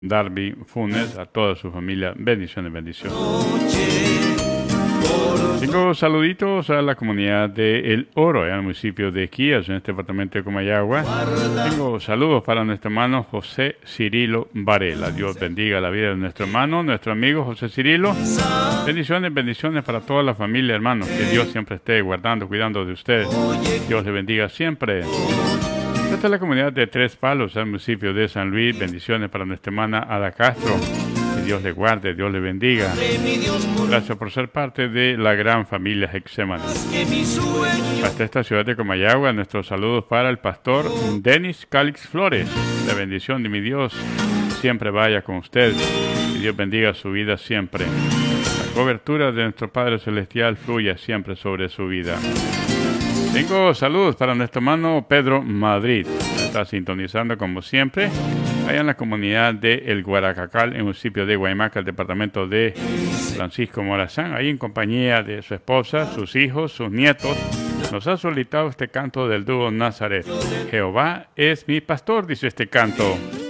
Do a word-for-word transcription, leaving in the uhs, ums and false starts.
Darby Funes, a toda su familia, bendiciones, bendiciones. Tengo saluditos a la comunidad de El Oro, en el municipio de Quías, en este departamento de Comayagua. Tengo saludos para nuestro hermano José Cirilo Varela. Dios bendiga la vida de nuestro hermano, nuestro amigo José Cirilo. Bendiciones, bendiciones para toda la familia, hermanos. Que Dios siempre esté guardando, cuidando de ustedes. Dios les bendiga siempre. Esta es la comunidad de Tres Palos, el municipio de San Luis. Bendiciones para nuestra hermana Ada Castro. Que Dios le guarde, Dios le bendiga. Gracias por ser parte de la gran familia Hexemaní. Hasta esta ciudad de Comayagua, nuestros saludos para el pastor Denis Calix Flores. La bendición de mi Dios siempre vaya con usted. Que Dios bendiga su vida siempre. La cobertura de nuestro Padre Celestial fluya siempre sobre su vida. Tengo saludos para nuestro hermano Pedro Madrid. Está sintonizando como siempre allá en la comunidad de El Guaracacal, en el municipio de Guaymaca, el departamento de Francisco Morazán, ahí en compañía de su esposa, sus hijos, sus nietos. Nos ha solicitado este canto del dúo Nazaret. Jehová es mi pastor, dice este canto.